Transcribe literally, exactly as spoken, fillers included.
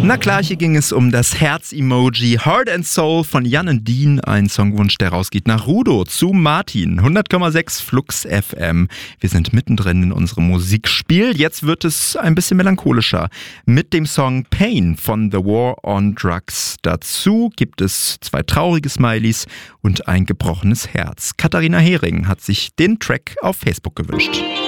Na klar, hier ging es um das Herz-Emoji Heart and Soul von Jan und Dean. Ein Songwunsch, der rausgeht nach Rudo zu Martin. hundert Komma sechs Flux F M. Wir sind mittendrin in unserem Musikspiel. Jetzt wird es ein bisschen melancholischer mit dem Song Pain von The War on Drugs. Dazu gibt es zwei traurige Smileys und ein gebrochenes Herz. Katharina Hering hat sich den Track auf Facebook gewünscht.